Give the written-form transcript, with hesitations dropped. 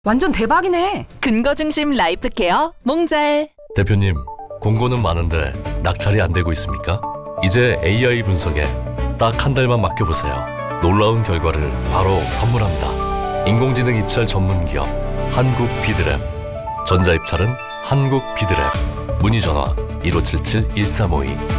완전 대박이네. 근거 중심 라이프 케어 몽잘. 대표님, 공고는 많은데 낙찰이 안 되고 있습니까? 이제 AI 분석에 딱 한 달만 맡겨보세요. 놀라운 결과를 바로 선물합니다. 인공지능 입찰 전문 기업 한국 비드랩. 전자 입찰은 한국 비드랩. 문의 전화 1577-1352